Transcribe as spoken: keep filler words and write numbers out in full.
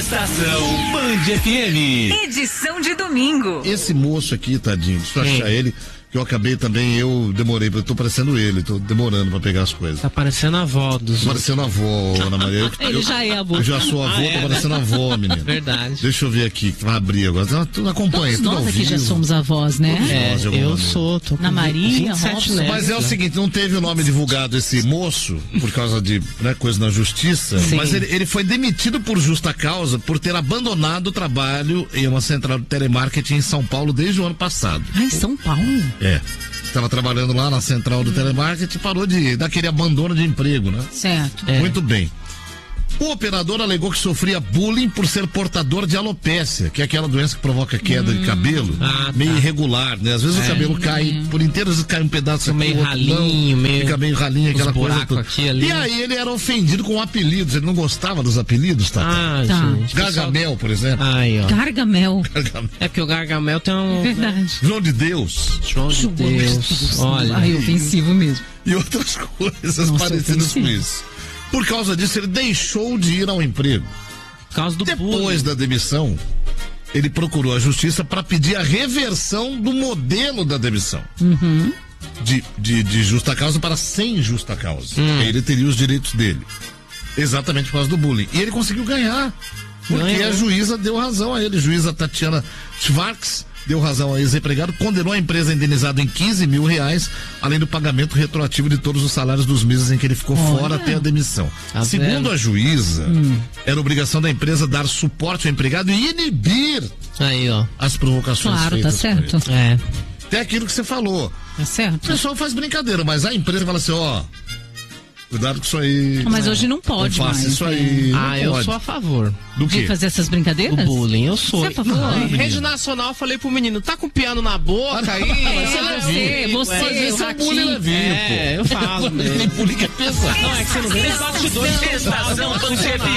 Estação Band F M. Edição de domingo. Esse moço aqui, tadinho, deixa eu achar ele, que eu acabei também, eu demorei, eu tô parecendo ele, tô demorando pra pegar as coisas. Tá parecendo a avó dos... Tô parecendo a avó, Ana Maria. Eu, Ele eu, já é avô. Eu já sou avô, Ah, é, tô né? parecendo a avó, menino. Verdade. Deixa eu ver aqui, que vai abrir agora. Tu acompanha, Todos tudo ao nós aqui vivo. já somos avós, né? É, Nós, de alguma eu maneira. sou, tô com Na Marinha, vinte e sete Robson. netos. Mas é o seguinte, não teve o nome divulgado esse moço, por causa de né, coisa na justiça, Sim. mas ele, ele foi demitido por justa causa por ter abandonado o trabalho em uma central de telemarketing em São Paulo desde o ano passado. Ai, São Paulo. É. Estava trabalhando lá na central do telemarketing e parou de dar aquele abandono de emprego, né? Certo. É. Muito bem. O operador alegou que sofria bullying por ser portador de alopécia, que é aquela doença que provoca queda de cabelo, Ah, tá. meio irregular, né? Às vezes o cabelo cai por inteiro, às vezes cai um pedaço aqui, meio outro ralinho, não, meio- fica meio ralinho, uns aquela coisa buracos toda. aqui, ali. E aí ele era ofendido com apelidos, ele não gostava dos apelidos, tá? Ah, Tá. gente. Gargamel, por exemplo. Ai, ó. Gargamel. Gargamel. É porque o Gargamel tem um... Verdade. João de Deus. João de Deus. Olha. Ai, ofensivo mesmo. E outras coisas Nossa, parecidas com ofensivo. isso. Por causa disso, ele deixou de ir ao emprego. Por causa do Depois bullying. da demissão, ele procurou a justiça para pedir a reversão do modelo da demissão. Uhum. De, de, de justa causa para sem justa causa. Hum. Aí ele teria os direitos dele. Exatamente por causa do bullying. E ele conseguiu ganhar. Porque Ganhou. a juíza deu razão a ele. A juíza Tatiana Schwartz deu razão ao ex-empregado, condenou a empresa indenizada em quinze mil reais, além do pagamento retroativo de todos os salários dos meses em que ele ficou Olha. fora até a demissão. Tá Segundo vendo? a juíza, era obrigação da empresa dar suporte ao empregado e inibir Aí, ó. as provocações Claro, tá feitas. por certo. ele. É. Até aquilo que você falou. Tá O certo. pessoal faz brincadeira, mas a empresa fala assim, ó, cuidado com isso aí. Mas hoje não pode não faça mais, isso né? aí. não Ah, eu pode. sou a favor Do De quê? fazer essas do brincadeiras? bullying. Eu sou. Você é a favor? Não, em menino. rede nacional, eu falei pro menino, tá com piano na boca aí? Você, Ah, você, amigo, você, é, Mas esse é um Ratinho. bullying levinho, É, pô. eu falo Tem mesmo. bullying que é pesado. Não, é que você não vê os bastidores. Estação Band F M.